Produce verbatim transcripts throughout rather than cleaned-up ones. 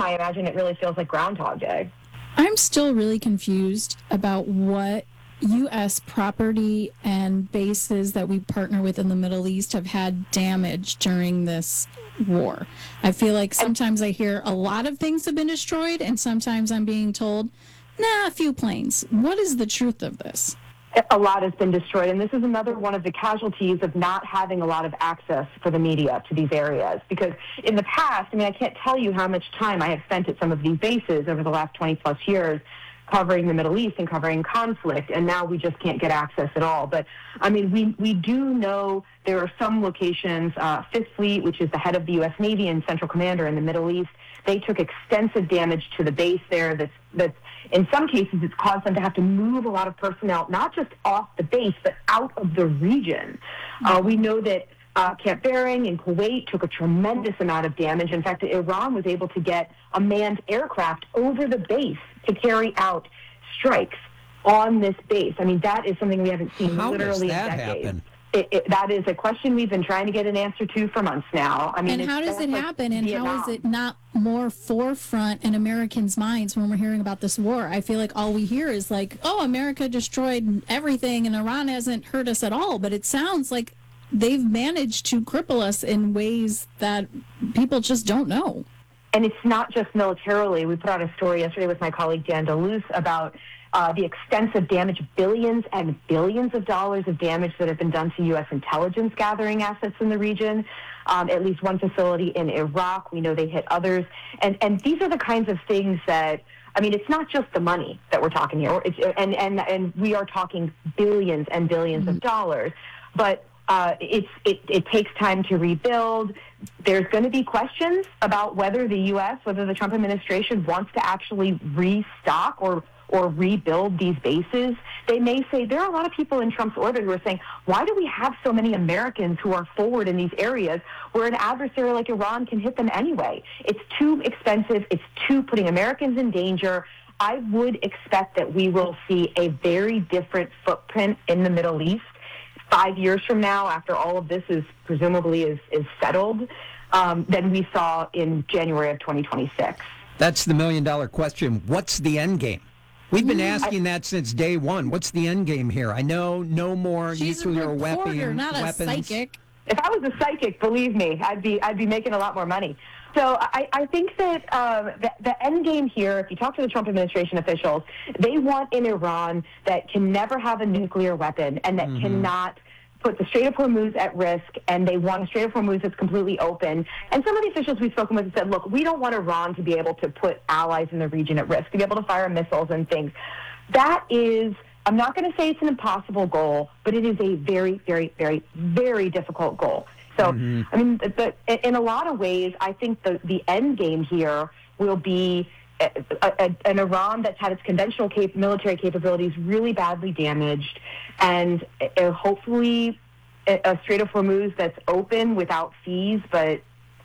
I imagine it really feels like Groundhog Day. I'm still really confused about what U S property and bases that we partner with in the Middle East have had damage during this war. I feel like sometimes I hear a lot of things have been destroyed, and sometimes I'm being told, nah, a few planes. What is the truth of this? A lot has been destroyed, and this is another one of the casualties of not having a lot of access for the media to these areas. Because in the past, I mean, I can't tell you how much time I have spent at some of these bases over the last twenty plus years covering the Middle East and covering conflict, and now we just can't get access at all. But, I mean, we, we do know there are some locations, uh, Fifth Fleet, which is the head of the U S Navy and Central Commander in the Middle East, they took extensive damage to the base there that's, that's in some cases, it's caused them to have to move a lot of personnel, not just off the base, but out of the region. Uh, we know that uh, Camp Bering in Kuwait took a tremendous amount of damage. In fact, Iran was able to get a manned aircraft over the base to carry out strikes on this base. I mean, that is something we haven't seen How literally does that in decades. happen? It, it, that is a question we've been trying to get an answer to for months now. I mean, and how does it like happen, and Vietnam. how is it not more forefront in Americans' minds when we're hearing about this war? I feel like all we hear is like, oh, America destroyed everything and Iran hasn't hurt us at all. But it sounds like they've managed to cripple us in ways that people just don't know. And it's not just militarily. We put out a story yesterday with my colleague Dan DeLuce about Uh, the extensive damage, billions and billions of dollars of damage that have been done to U S intelligence gathering assets in the region. Um, at least one facility in Iraq. We know they hit others. And, and these are the kinds of things that, I mean, it's not just the money that we're talking here. It's, and, and, and we are talking billions and billions mm-hmm. of dollars. But uh, it's, it, it takes time to rebuild. There's going to be questions about whether the U S, whether the Trump administration wants to actually restock or or rebuild these bases. They may say, there are a lot of people in Trump's orbit who are saying, why do we have so many Americans who are forward in these areas where an adversary like Iran can hit them anyway? It's too expensive. It's too putting Americans in danger. I would expect that we will see a very different footprint in the Middle East five years from now, after all of this is presumably is, is settled, um, than we saw in January of twenty twenty-six. That's the million-dollar question. What's the end game? We've been asking that since day one. What's the end game here? I know no more She's nuclear a reporter, weapon, not a weapons. psychic. If I was a psychic, believe me, I'd be I'd be making a lot more money. So I, I think that um, the, the end game here, if you talk to the Trump administration officials, they want an Iran that can never have a nuclear weapon and that mm-hmm. cannot put the Strait of Hormuz at risk, and they want a Strait of Hormuz that's completely open. And some of the officials we've spoken with have said, look, we don't want Iran to be able to put allies in the region at risk, to be able to fire missiles and things. That is, I'm not going to say it's an impossible goal, but it is a very, very, very, very difficult goal. So, mm-hmm. I mean, the, the, in a lot of ways, I think the, the end game here will be a, a, an Iran that's had its conventional cap- military capabilities really badly damaged, and uh, hopefully a, a Strait of Hormuz that's open without fees, but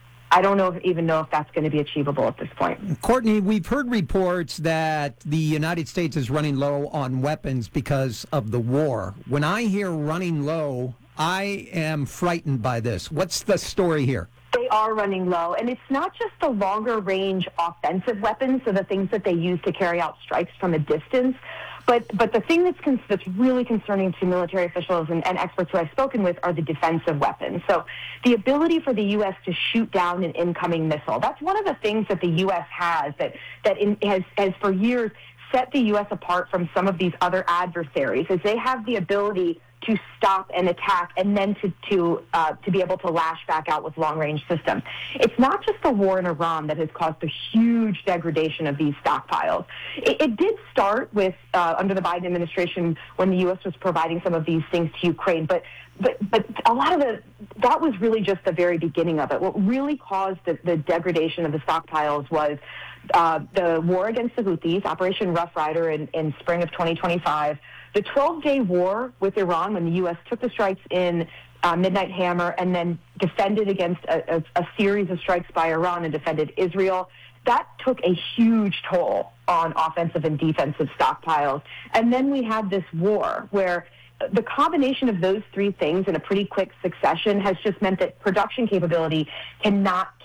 I don't know if, even know if that's going to be achievable at this point. Courtney, we've heard reports that the United States is running low on weapons because of the war. When I hear running low, I am frightened by this. What's the story here? They are running low, and it's not just the longer-range offensive weapons, so the things that they use to carry out strikes from a distance, but but the thing that's con- that's really concerning to military officials and, and experts who I've spoken with are the defensive weapons. So the ability for the U S to shoot down an incoming missile, that's one of the things that the U S has that, that in, has, has for years set the U S apart from some of these other adversaries, is they have the ability to stop an attack and then to to uh, to be able to lash back out with long-range systems. It's not just the war in Iran that has caused the huge degradation of these stockpiles. It, it did start with uh, under the Biden administration when the U S was providing some of these things to Ukraine, but but but a lot of the that was really just the very beginning of it. What really caused the, the degradation of the stockpiles was uh, the war against the Houthis, Operation Rough Rider in, in spring of twenty twenty-five. The twelve-day war with Iran, when the U S took the strikes in uh, Midnight Hammer and then defended against a, a, a series of strikes by Iran and defended Israel, that took a huge toll on offensive and defensive stockpiles. And then we had this war where the combination of those three things in a pretty quick succession has just meant that production capability cannot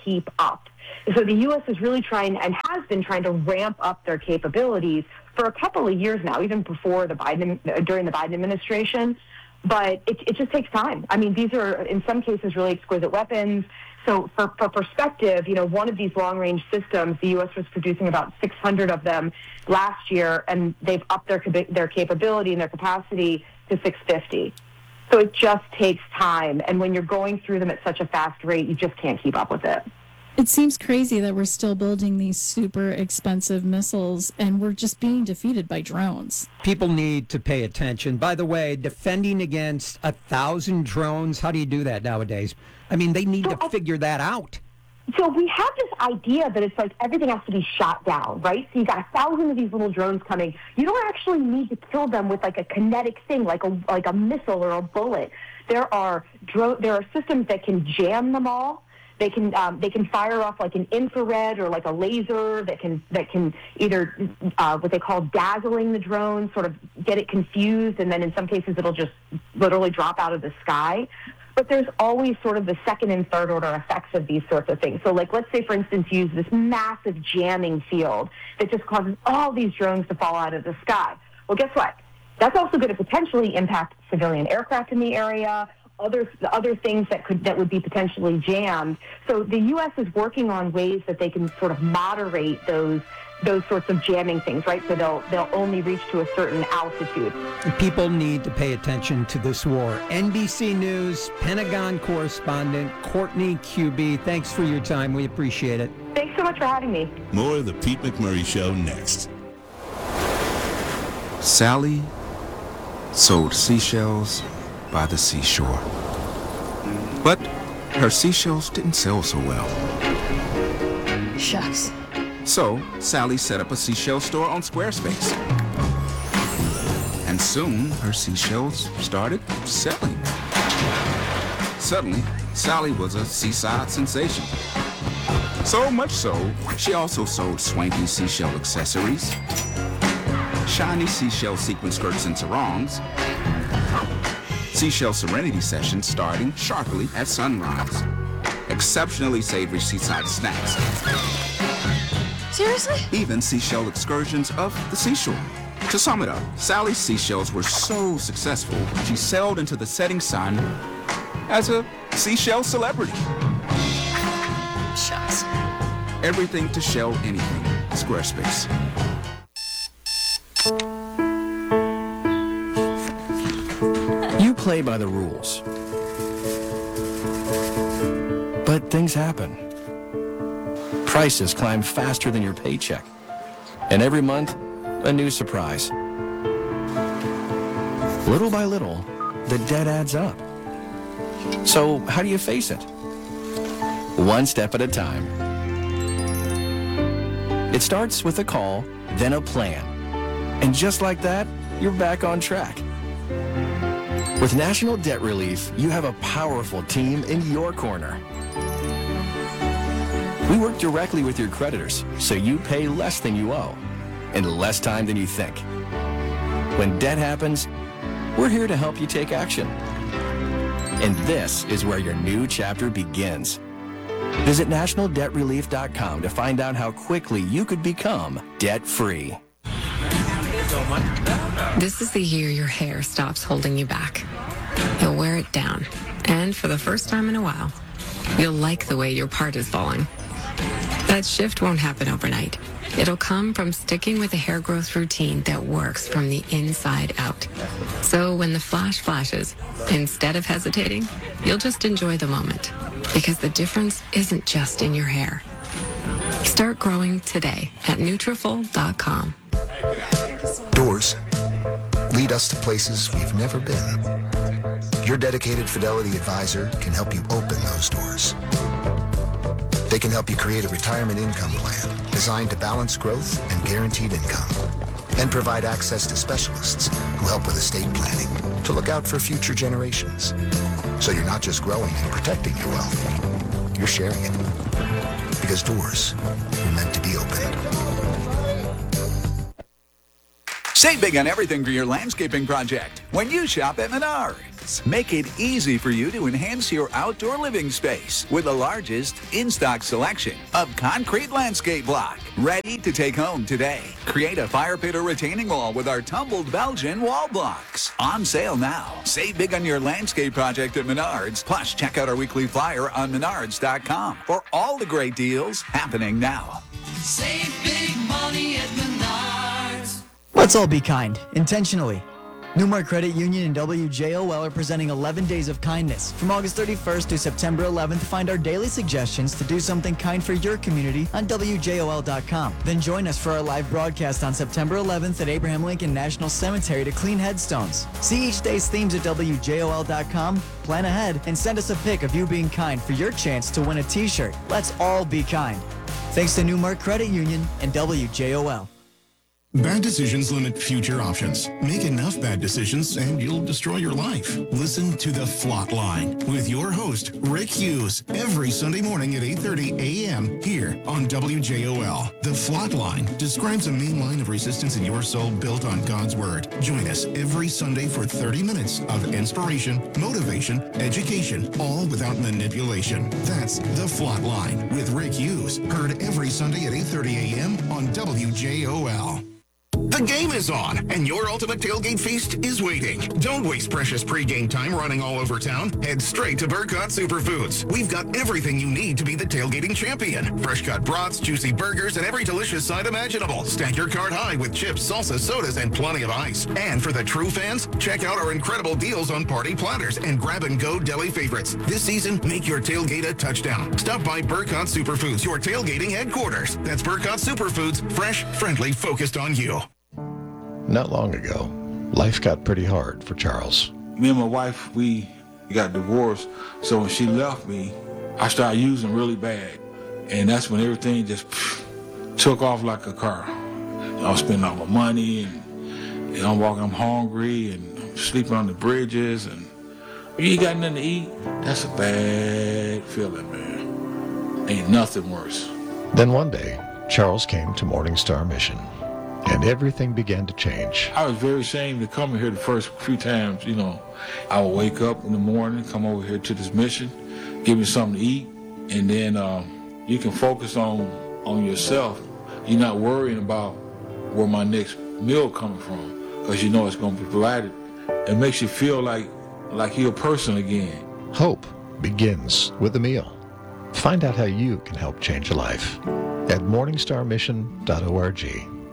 keep up. So the U S is really trying and has been trying to ramp up their capabilities for a couple of years now, even before the Biden, during the Biden administration. But it, it just takes time. I mean, these are, in some cases, really exquisite weapons. So for, for perspective, you know, one of these long-range systems, the U S was producing about six hundred of them last year, and they've upped their their capability and their capacity to six fifty. So it just takes time. And when you're going through them at such a fast rate, you just can't keep up with it. It seems crazy that we're still building these super expensive missiles and we're just being defeated by drones. People need to pay attention. By the way, defending against a thousand drones, how do you do that nowadays? I mean, they need so to I, figure that out. So we have this idea that it's like everything has to be shot down, right? So you got a thousand of these little drones coming. You don't actually need to kill them with like a kinetic thing, like a like a missile or a bullet. There are dro- there are systems that can jam them all. They can um, they can fire off like an infrared or like a laser that can that can either uh, what they call dazzling the drone, sort of get it confused, and then in some cases it'll just literally drop out of the sky. But there's always sort of the second and third order effects of these sorts of things. So like let's say, for instance, you use this massive jamming field that just causes all these drones to fall out of the sky. Well, guess what? That's also going to potentially impact civilian aircraft in the area, other other things that could that would be potentially jammed. So the U S is working on ways that they can sort of moderate those those sorts of jamming things, right? So they'll they'll only reach to a certain altitude. People need to pay attention to this war. N B C News Pentagon correspondent Courtney Kube, thanks for your time. We appreciate it. Thanks so much for having me. More of the Pete McMurray Show next. Sally sold seashells by the seashore. But her seashells didn't sell so well. Shucks. So Sally set up a seashell store on Squarespace. And soon her seashells started selling. Suddenly, Sally was a seaside sensation. So much so, she also sold swanky seashell accessories, shiny seashell sequin skirts and sarongs, seashell serenity sessions starting sharply at sunrise, exceptionally savory seaside snacks, Seriously? even seashell excursions of the seashore. To sum it up, Sally's seashells were so successful, she sailed into the setting sun as a seashell celebrity. Shucks. Everything to shell anything. Squarespace. You play by the rules. But things happen. Prices climb faster than your paycheck. And every month, a new surprise. Little by little, the debt adds up. So how do you face it? One step at a time. It starts with a call, then a plan. And just like that, you're back on track. With National Debt Relief, you have a powerful team in your corner. We work directly with your creditors, so you pay less than you owe, in less time than you think. When debt happens, we're here to help you take action. And this is where your new chapter begins. Visit national debt relief dot com to find out how quickly you could become debt-free. This is the year your hair stops holding you back. You'll wear it down, and for the first time in a while, you'll like the way your part is falling. That shift won't happen overnight. It'll come from sticking with a hair growth routine that works from the inside out. So when the flash flashes, instead of hesitating, you'll just enjoy the moment. Because the difference isn't just in your hair. Start growing today at Nutrafol dot com. Doors lead us to places we've never been. Your dedicated Fidelity advisor can help you open those doors. They can help you create a retirement income plan designed to balance growth and guaranteed income, and provide access to specialists who help with estate planning to look out for future generations. So you're not just growing and protecting your wealth, you're sharing it. Because doors are meant to be opened. Save big on everything for your landscaping project when you shop at Menards. Blocks make it easy for you to enhance your outdoor living space with the largest in-stock selection of concrete landscape block. Ready to take home today. Create a fire pit or retaining wall with our tumbled Belgian wall blocks. On sale now. Save big on your landscape project at Menards. Plus, check out our weekly flyer on menards dot com for all the great deals happening now. Save big money at Menards. Let's all be kind, intentionally. Newmark Credit Union and W J O L are presenting eleven Days of Kindness. From August thirty-first to September eleventh, find our daily suggestions to do something kind for your community on W J O L dot com. Then join us for our live broadcast on September eleventh at Abraham Lincoln National Cemetery to clean headstones. See each day's themes at W J O L dot com, plan ahead, and send us a pic of you being kind for your chance to win a t-shirt. Let's all be kind. Thanks to Newmark Credit Union and W J O L. Bad decisions limit future options. Make enough bad decisions and you'll destroy your life. Listen to The Flot Line with your host, Rick Hughes, every Sunday morning at eight thirty a.m. here on W J O L. The Flot Line describes a main line of resistance in your soul built on God's Word. Join us every Sunday for thirty minutes of inspiration, motivation, education, all without manipulation. That's The Flot Line with Rick Hughes. Heard every Sunday at eight thirty a.m. on W J O L. The game is on, and your ultimate tailgate feast is waiting. Don't waste precious pregame time running all over town. Head straight to Burkott Superfoods. We've got everything you need to be the tailgating champion. Fresh cut brats, juicy burgers, and every delicious side imaginable. Stack your cart high with chips, salsa, sodas, and plenty of ice. And for the true fans, check out our incredible deals on party platters and grab-and-go deli favorites. This season, make your tailgate a touchdown. Stop by Burkott Superfoods, your tailgating headquarters. That's Burkott Superfoods, fresh, friendly, focused on you. Not long ago, life got pretty hard for Charles. Me and my wife, we got divorced, so when she left me, I started using really bad. And that's when everything just pff, took off like a car. I was spending all my money, and, and I'm walking, I'm hungry, and I'm sleeping on the bridges, and you ain't got nothing to eat. That's a bad feeling, man. Ain't nothing worse. Then one day, Charles came to Morning Star Mission. And everything began to change. I was very ashamed to come here the first few times, you know. I would wake up in the morning, come over here to this mission, give me something to eat, and then um, you can focus on, on yourself. You're not worrying about where my next meal coming from, because you know it's going to be provided. It makes you feel like, like you're a person again. Hope begins with a meal. Find out how you can help change a life at morning star mission dot org.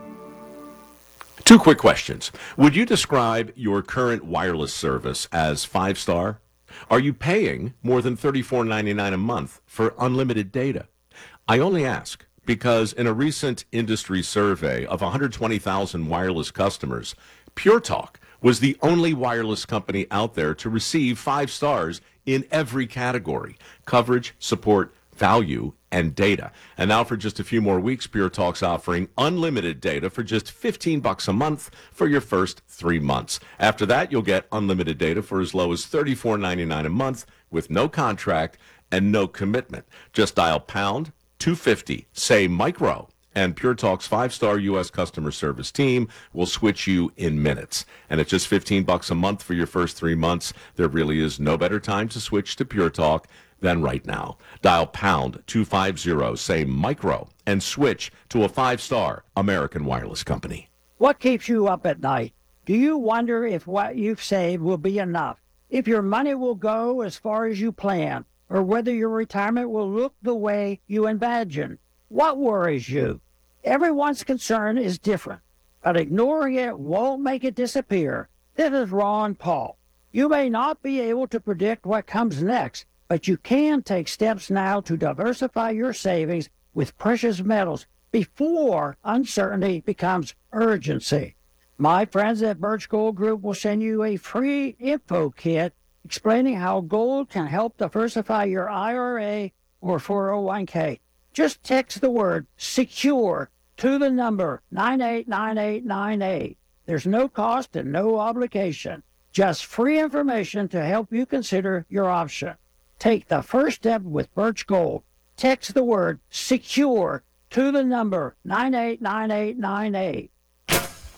Two quick questions. Would you describe your current wireless service as five-star? Are you paying more than thirty-four ninety-nine a month for unlimited data? I only ask because in a recent industry survey of one hundred twenty thousand wireless customers, Pure Talk was the only wireless company out there to receive five stars in every category: coverage, support, value, and data. And now for just a few more weeks, Pure Talk's offering unlimited data for just fifteen bucks a month for your first three months. After that, you'll get unlimited data for as low as thirty-four ninety-nine a month with no contract and no commitment. Just dial pound two fifty, say micro, and Pure Talk's five-star U S customer service team will switch you in minutes. And at just fifteen bucks a month for your first three months, there really is no better time to switch to Pure Talk than right now. Dial pound two fifty, say micro, and switch to a five-star American wireless company. What keeps you up at night? Do you wonder if what you've saved will be enough? If your money will go as far as you plan? Or whether your retirement will look the way you imagine? What worries you? Everyone's concern is different, but ignoring it won't make it disappear. This is Ron Paul. You may not be able to predict what comes next, but you can take steps now to diversify your savings with precious metals before uncertainty becomes urgency. My friends at Birch Gold Group will send you a free info kit explaining how gold can help diversify your I R A or four oh one k. Just text the word SECURE to the number nine eight nine eight nine eight. There's no cost and no obligation, just free information to help you consider your option. Take the first step with Birch Gold. Text the word SECURE to the number nine eight nine eight nine eight.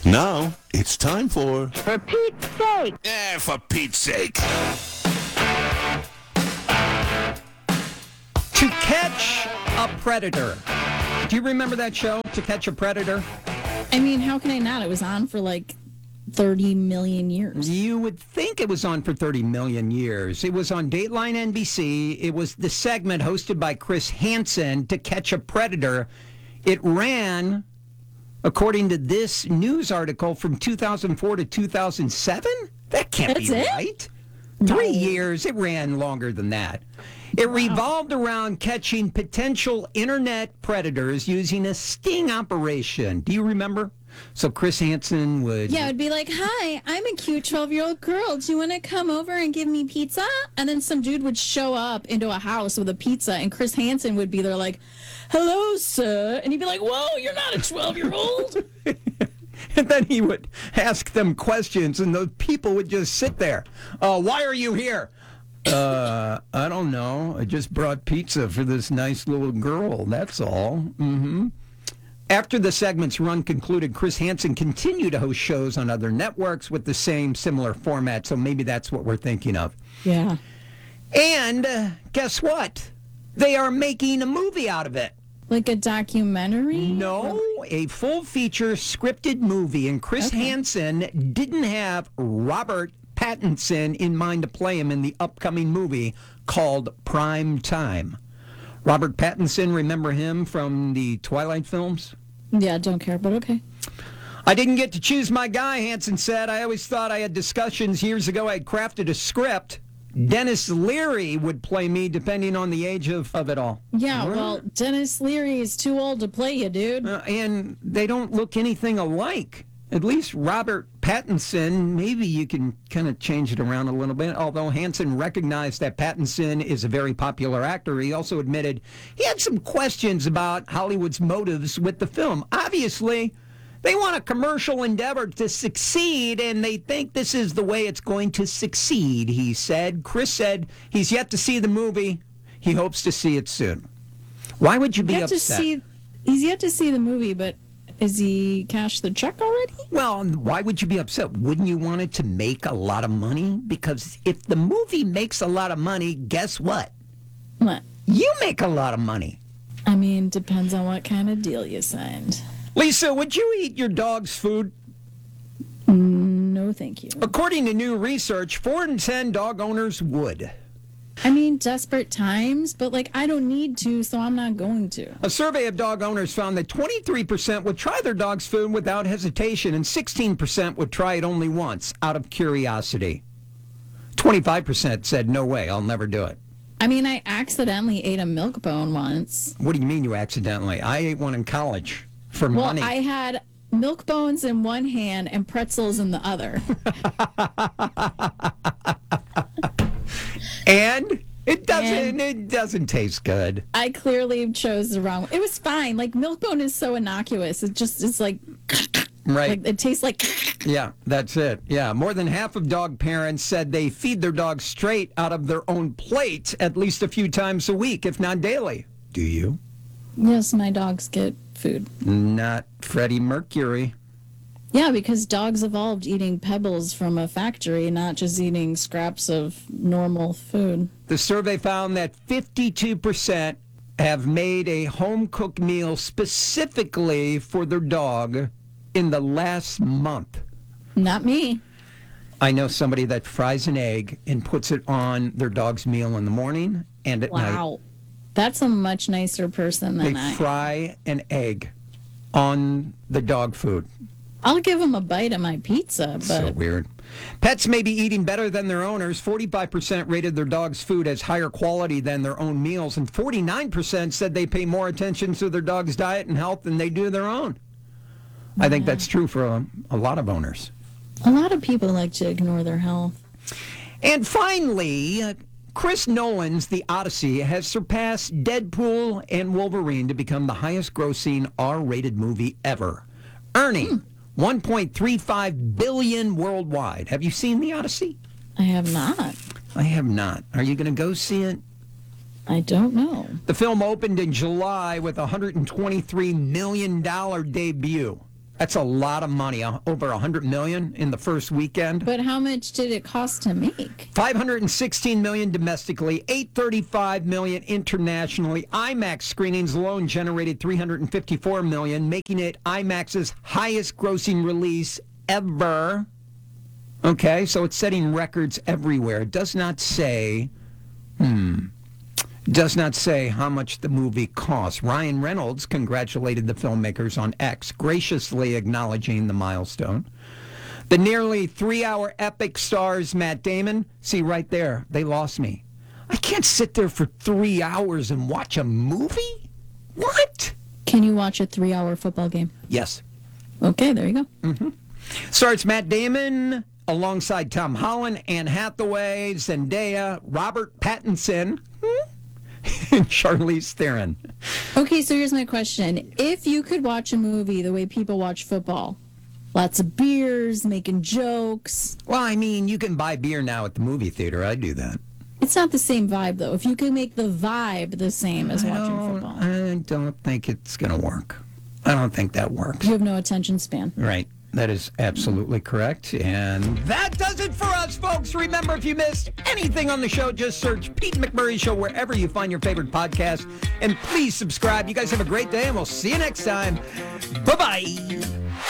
Now, it's time for... For Pete's sake! Eh, for Pete's sake! To Catch a Predator. Do you remember that show, To Catch a Predator? I mean, how can I not? It was on for like thirty million years. You would think it was on for thirty million years. It was on Dateline N B C. It was the segment hosted by Chris Hansen, To Catch a Predator. It ran, according to this news article, from two thousand four to two thousand seven? That can't That's be it? right. No. Three years. It ran longer than that. It wow. revolved around catching potential internet predators using a sting operation. Do you remember? So Chris Hansen would... Yeah, it would be like, hi, I'm a cute twelve-year-old girl. Do you want to come over and give me pizza? And then some dude would show up into a house with a pizza, and Chris Hansen would be there like, hello, sir. And he'd be like, whoa, you're not a twelve-year-old? And then he would ask them questions, and those people would just sit there. Uh, why are you here? Uh, I don't know. I just brought pizza for this nice little girl. That's all. Mm-hmm. After the segment's run concluded, Chris Hansen continued to host shows on other networks with the same similar format, so maybe that's what we're thinking of. Yeah. And uh, guess what? They are making a movie out of it. Like a documentary? No, a full-feature scripted movie, and Chris okay. Hansen didn't have Robert Pattinson in mind to play him in the upcoming movie called Prime Time. Robert Pattinson, remember him from the Twilight films? Yeah, don't care, but okay. I didn't get to choose my guy, Hansen said. I always thought I had discussions years ago. I had crafted a script. Dennis Leary would play me depending on the age of, of it all. Yeah, well, Dennis Leary is too old to play you, dude. Uh, and they don't look anything alike. At least Robert Pattinson, maybe you can kind of change it around a little bit. Although Hansen recognized that Pattinson is a very popular actor, he also admitted he had some questions about Hollywood's motives with the film. Obviously, they want a commercial endeavor to succeed, and they think this is the way it's going to succeed, he said. Chris said he's yet to see the movie. He hopes to see it soon. Why would you be yet upset? To see, he's yet to see the movie, but... Is he cashed the check already? Well, why would you be upset? Wouldn't you want it to make a lot of money? Because if the movie makes a lot of money, guess what? What? You make a lot of money. I mean, depends on what kind of deal you signed. Lisa, would you eat your dog's food? No, thank you. According to new research, four in ten dog owners would. I mean, desperate times, but, like, I don't need to, so I'm not going to. A survey of dog owners found that twenty-three percent would try their dog's food without hesitation, and sixteen percent would try it only once, out of curiosity. twenty-five percent said, no way, I'll never do it. I mean, I accidentally ate a milk bone once. What do you mean you accidentally? I ate one in college for well, money. Well, I had milk bones in one hand and pretzels in the other. And it doesn't and it doesn't taste good. I clearly chose the wrong. It was fine. Like milk bone is so innocuous. It just it's like right. Like, it tastes like yeah, that's it. Yeah, more than half of dog parents said they feed their dogs straight out of their own plate at least a few times a week, if not daily. Do you? Yes, my dogs get food. Not Freddie Mercury. Yeah, because dogs evolved eating pebbles from a factory, not just eating scraps of normal food. The survey found that fifty-two percent have made a home-cooked meal specifically for their dog in the last month. Not me. I know somebody that fries an egg and puts it on their dog's meal in the morning and at wow. night. Wow. That's a much nicer person than they I. They fry an egg on the dog food. I'll give them a bite of my pizza, but... So weird. Pets may be eating better than their owners. forty-five percent rated their dog's food as higher quality than their own meals, and forty-nine percent said they pay more attention to their dog's diet and health than they do their own. Yeah. I think that's true for a, a lot of owners. A lot of people like to ignore their health. And finally, Chris Nolan's The Odyssey has surpassed Deadpool and Wolverine to become the highest-grossing R-rated movie ever, earning... Hmm. one point three five billion dollars worldwide. Have you seen The Odyssey? I have not. I have not. Are you going to go see it? I don't know. The film opened in July with a one hundred twenty-three million dollars debut. That's a lot of money. Uh, over one hundred million dollars in the first weekend. But how much did it cost to make? five hundred sixteen million dollars domestically, eight hundred thirty-five million dollars internationally. IMAX screenings alone generated three hundred fifty-four million dollars, making it IMAX's highest grossing release ever. Okay, so it's setting records everywhere. It does not say, hmm, does not say how much the movie cost. Ryan Reynolds congratulated the filmmakers on X, graciously acknowledging the milestone. The nearly three-hour epic stars Matt Damon. See, right there, they lost me. I can't sit there for three hours and watch a movie? What? Can you watch a three-hour football game? Yes. Okay, there you go. Mm-hmm. Starts Matt Damon alongside Tom Holland, Anne Hathaway, Zendaya, Robert Pattinson, and Charlize Theron. Okay, so here's my question. If you could watch a movie the way people watch football, lots of beers, making jokes. Well, I mean, you can buy beer now at the movie theater. I do that. It's not the same vibe, though. If you could make the vibe the same as watching football. I don't think it's going to work. I don't think that works. You have no attention span. Right. That is absolutely correct. And that does it for us, folks. Remember, if you missed anything on the show, just search Pete McMurray Show wherever you find your favorite podcast. And please subscribe. You guys have a great day, and we'll see you next time. Bye-bye.